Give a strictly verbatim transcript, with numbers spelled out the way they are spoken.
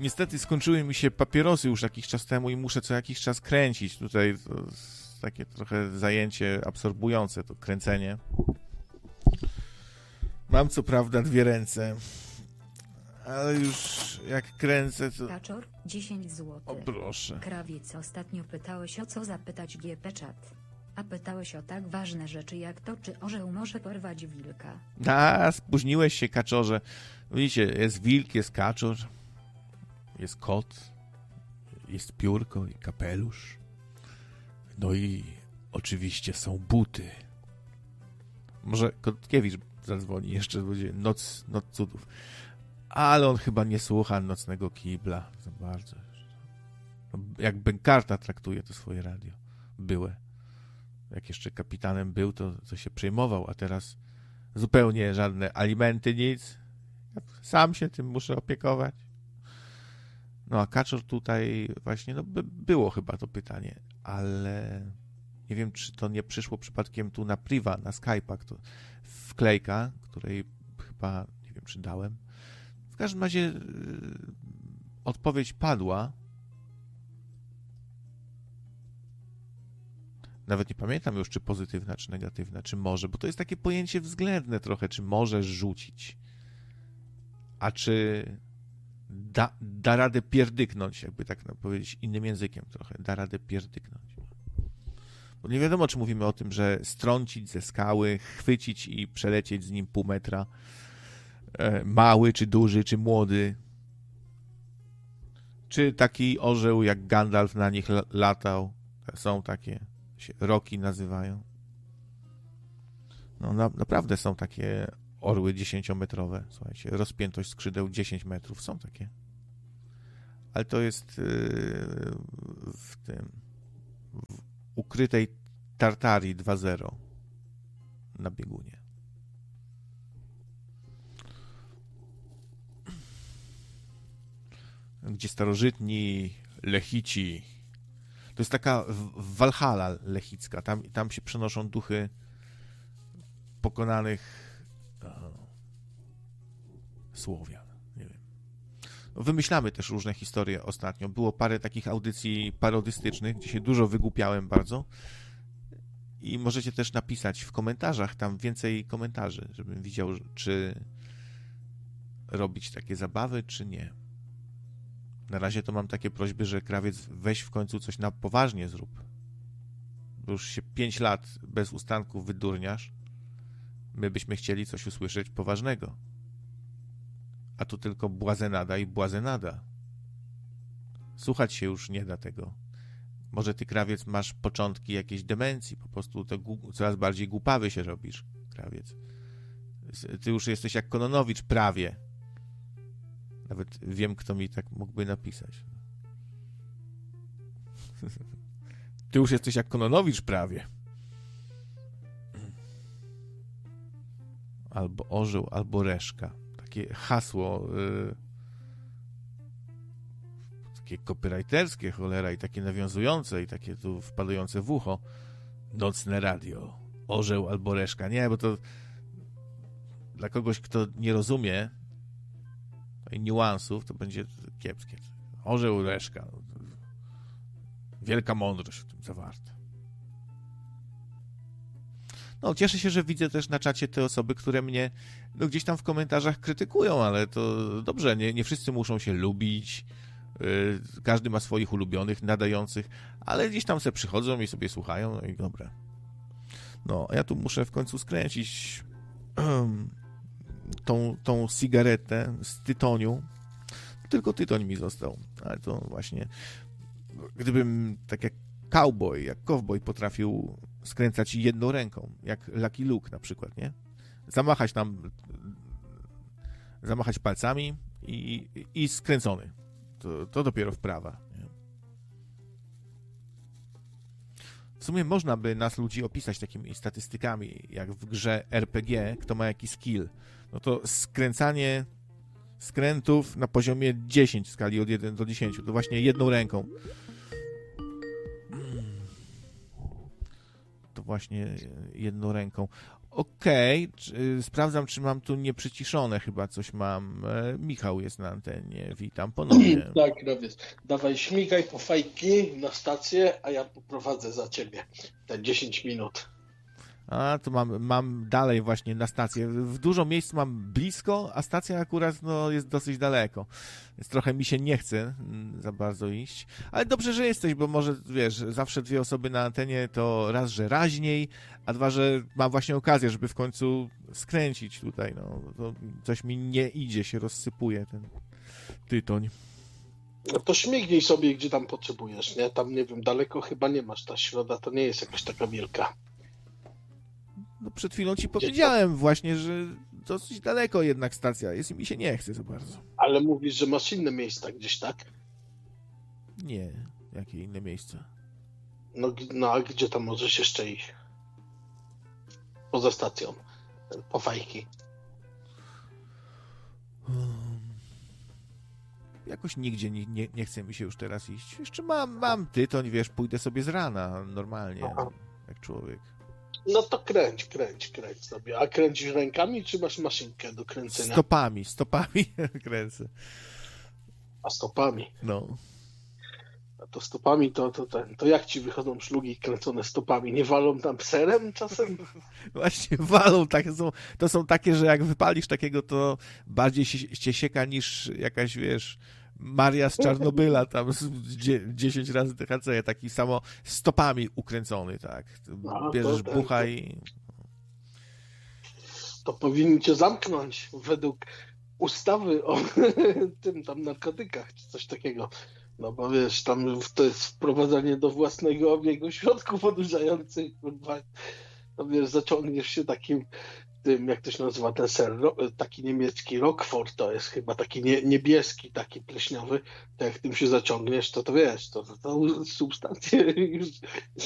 Niestety skończyły mi się papierosy już jakiś czas temu i muszę co jakiś czas kręcić. Tutaj to takie trochę zajęcie absorbujące, to kręcenie. Mam co prawda dwie ręce, ale już jak kręcę, to... Kaczor, dziesięć złotych. O proszę. Krawiec, ostatnio pytałeś o co zapytać G P Czat. A pytałeś o tak ważne rzeczy jak to, czy orzeł może porwać wilka. A, spóźniłeś się, kaczorze. Widzicie, jest wilk, jest kaczor, jest kot, jest piórko i kapelusz. No i oczywiście są buty. Może Kotkiewicz zadzwoni, jeszcze będzie noc, noc cudów. Ale on chyba nie słucha nocnego kibla za bardzo. Jak Bękarta traktuje to swoje radio. Byłe. Jak jeszcze kapitanem był, to, to się przejmował, a teraz zupełnie żadne alimenty, nic. Sam się tym muszę opiekować. No a Kaczor tutaj właśnie, no by było chyba to pytanie, ale nie wiem, czy to nie przyszło przypadkiem tu na priva, na Skype'a, kto, wklejka, której chyba, nie wiem, czy dałem. W każdym razie yy, odpowiedź padła. Nawet nie pamiętam już, czy pozytywna, czy negatywna, czy może, bo to jest takie pojęcie względne trochę, czy możesz rzucić, a czy da, da radę pierdyknąć, jakby tak powiedzieć innym językiem trochę, da radę pierdyknąć. Bo nie wiadomo, czy mówimy o tym, że strącić ze skały, chwycić i przelecieć z nim pół metra, e, mały, czy duży, czy młody, czy taki orzeł jak Gandalf na nich latał, są takie, się roki nazywają. No na, naprawdę są takie orły dziesięciometrowe, słuchajcie, rozpiętość skrzydeł dziesięć metrów, są takie. Ale to jest yy, w tym w ukrytej Tartarii dwa zero na biegunie. Gdzie starożytni Lechici, to jest taka Walhalla lechicka, tam, tam się przenoszą duchy pokonanych o, Słowian. Nie wiem. No, wymyślamy też różne historie ostatnio. Było parę takich audycji parodystycznych, gdzie się dużo wygłupiałem bardzo. I możecie też napisać w komentarzach, tam więcej komentarzy, żebym widział, czy robić takie zabawy, czy nie. Na razie to mam takie prośby, że krawiec, weź w końcu coś na poważnie zrób. Bo już się pięć lat bez ustanku wydurniasz. My byśmy chcieli coś usłyszeć poważnego. A tu tylko błazenada i błazenada. Słuchać się już nie da tego. Może ty, krawiec, masz początki jakiejś demencji, po prostu to gu- coraz bardziej głupawy się robisz, krawiec. Ty już jesteś jak Kononowicz prawie. Nawet wiem, kto mi tak mógłby napisać. Ty już jesteś jak Kononowicz prawie. Albo orzeł, albo reszka. Takie hasło yy, takie copywriterskie, cholera, i takie nawiązujące, i takie tu wpadające w ucho. Nocne radio. Orzeł albo reszka. Nie, bo to dla kogoś, kto nie rozumie niuansów, to będzie kiepskie. Orzeł, reszka. Wielka mądrość w tym zawarta. No, cieszę się, że widzę też na czacie te osoby, które mnie no, gdzieś tam w komentarzach krytykują, ale to dobrze, nie, nie wszyscy muszą się lubić, yy, każdy ma swoich ulubionych, nadających, ale gdzieś tam se przychodzą i sobie słuchają, no i dobra. No, a ja tu muszę w końcu skręcić tą, tą cigaretę z tytoniu. Tylko tytoń mi został, ale to właśnie gdybym tak jak cowboy, jak cowboy potrafił skręcać jedną ręką, jak Lucky Luke na przykład, nie? Zamachać nam zamachać palcami i, i skręcony. To, to dopiero wprawa. Nie? W sumie można by nas ludzi opisać takimi statystykami, jak w grze R P G, kto ma jaki skill. No to skręcanie skrętów na poziomie dziesięć w skali od jeden do dziesięciu. To właśnie jedną ręką. To właśnie jedną ręką. Okej, okay. Sprawdzam, czy mam tu nieprzyciszone, chyba coś mam. E, Michał jest na antenie, witam ponownie. Tak, robię. Dawaj, śmigaj po fajki na stację, a ja poprowadzę za ciebie te dziesięć minut. A, to mam, mam dalej właśnie na stację. W dużo miejsc mam blisko, a stacja akurat no, jest dosyć daleko. Więc trochę mi się nie chce za bardzo iść. Ale dobrze, że jesteś, bo może, wiesz, zawsze dwie osoby na antenie to raz, że raźniej, a dwa, że mam właśnie okazję, żeby w końcu skręcić tutaj. No, to coś mi nie idzie, się rozsypuje ten tytoń. No to śmignij sobie, gdzie tam potrzebujesz, nie? Tam, nie wiem, daleko chyba nie masz. Ta środa to nie jest jakaś taka wielka. No przed chwilą ci powiedziałem właśnie, że dosyć daleko jednak stacja jest i mi się nie chce za bardzo. Ale mówisz, że masz inne miejsca gdzieś, tak? Nie, jakie inne miejsca? No, no a gdzie tam możesz jeszcze iść? Poza stacją. Po fajki. Hmm. Jakoś nigdzie nie, nie, nie chce mi się już teraz iść. Jeszcze mam, mam tytoń, wiesz, pójdę sobie z rana normalnie, Aha. jak człowiek. No to kręć, kręć, kręć sobie. A kręcisz rękami, czy masz maszynkę do kręcenia? Stopami, stopami kręcę. A stopami? No. A to stopami to, to, to, to jak ci wychodzą szlugi kręcone stopami? Nie walą tam serem czasem? Właśnie walą, takie są, to są takie, że jak wypalisz takiego, to bardziej się, się sieka niż jakaś, wiesz, Maria z Czarnobyla, tam z dziesięć razy T H C, taki samo stopami ukręcony, tak. No, bierzesz to, bucha to, i... To powinni cię zamknąć według ustawy o tym tam narkotykach, czy coś takiego. No bo wiesz, tam to jest wprowadzanie do własnego obiegu środków odurzających, kurwa. No wiesz, zaciągniesz się takim tym, jak to się nazywa, ten ser, taki niemiecki Roquefort, to jest chyba taki nie, niebieski, taki pleśniowy, to jak tym się zaciągniesz, to to wiesz, to, to, to substancje już